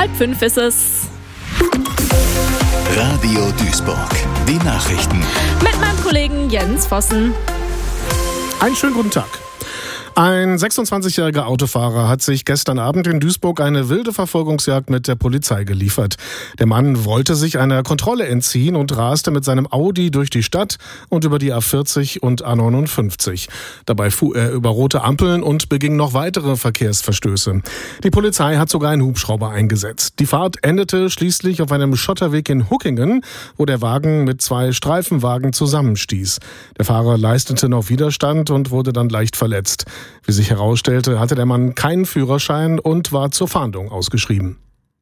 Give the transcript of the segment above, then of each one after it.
4:30 ist es. Radio Duisburg, die Nachrichten. Mit meinem Kollegen Jens Vossen. Einen schönen guten Tag. Ein 26-jähriger Autofahrer hat sich gestern Abend in Duisburg eine wilde Verfolgungsjagd mit der Polizei geliefert. Der Mann wollte sich einer Kontrolle entziehen und raste mit seinem Audi durch die Stadt und über die A40 und A59. Dabei fuhr er über rote Ampeln und beging noch weitere Verkehrsverstöße. Die Polizei hat sogar einen Hubschrauber eingesetzt. Die Fahrt endete schließlich auf einem Schotterweg in Huckingen, wo der Wagen mit 2 Streifenwagen zusammenstieß. Der Fahrer leistete noch Widerstand und wurde dann leicht verletzt. Wie sich herausstellte, hatte der Mann keinen Führerschein und war zur Fahndung ausgeschrieben.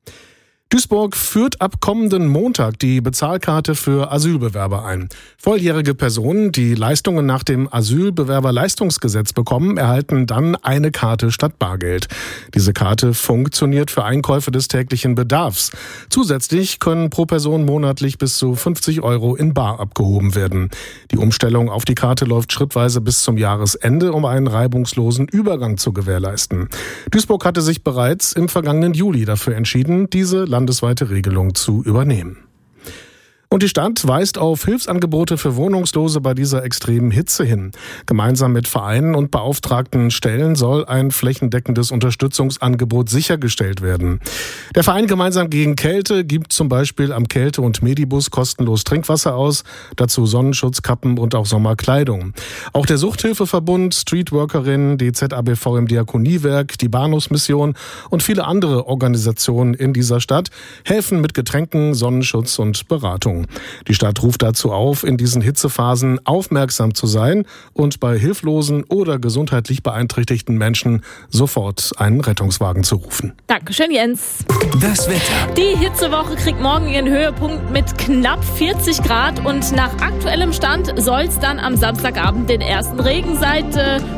Duisburg führt ab kommenden Montag die Bezahlkarte für Asylbewerber ein. Volljährige Personen, die Leistungen nach dem Asylbewerberleistungsgesetz bekommen, erhalten dann eine Karte statt Bargeld. Diese Karte funktioniert für Einkäufe des täglichen Bedarfs. Zusätzlich können pro Person monatlich bis zu 50 € in bar abgehoben werden. Die Umstellung auf die Karte läuft schrittweise bis zum Jahresende, um einen reibungslosen Übergang zu gewährleisten. Duisburg hatte sich bereits im vergangenen Juli dafür entschieden, diese landesweite Regelung zu übernehmen. Und die Stadt weist auf Hilfsangebote für Wohnungslose bei dieser extremen Hitze hin. Gemeinsam mit Vereinen und beauftragten Stellen soll ein flächendeckendes Unterstützungsangebot sichergestellt werden. Der Verein Gemeinsam gegen Kälte gibt zum Beispiel am Kälte- und Medibus kostenlos Trinkwasser aus, dazu Sonnenschutzkappen und auch Sommerkleidung. Auch der Suchthilfeverbund, Streetworkerinnen, die ZABV im Diakoniewerk, die Bahnhofsmission und viele andere Organisationen in dieser Stadt helfen mit Getränken, Sonnenschutz und Beratung. Die Stadt ruft dazu auf, in diesen Hitzephasen aufmerksam zu sein und bei hilflosen oder gesundheitlich beeinträchtigten Menschen sofort einen Rettungswagen zu rufen. Dankeschön, Jens. Das Wetter. Die Hitzewoche kriegt morgen ihren Höhepunkt mit knapp 40 Grad und nach aktuellem Stand soll es dann am Samstagabend den ersten Regen seit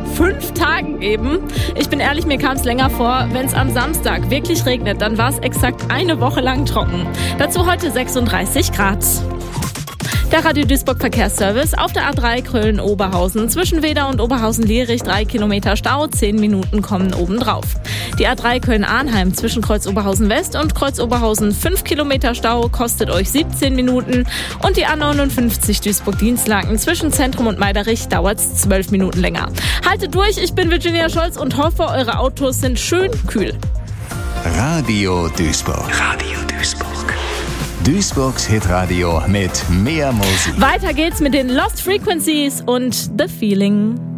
5 Tagen geben. Ich bin ehrlich, mir kam es länger vor. Wenn es am Samstag wirklich regnet, dann war es exakt eine Woche lang trocken. Dazu heute 36 Grad. Der Radio Duisburg Verkehrsservice auf der A3 Köln-Oberhausen. Zwischen Weda und Oberhausen-Lierich 3 Kilometer Stau, 10 Minuten kommen obendrauf. Die A3 Köln-Arnheim zwischen Kreuz Oberhausen West und Kreuz Oberhausen 5 Kilometer Stau, kostet euch 17 Minuten. Und die A59 Duisburg-Dienstlaken zwischen Zentrum und Meiderich dauert es 12 Minuten länger. Haltet durch, ich bin Virginia Scholz und hoffe, eure Autos sind schön kühl. Radio Duisburg. Radio Duisburg. Duisburgs Hitradio mit mehr Musik. Weiter geht's mit den Lost Frequencies und The Feeling.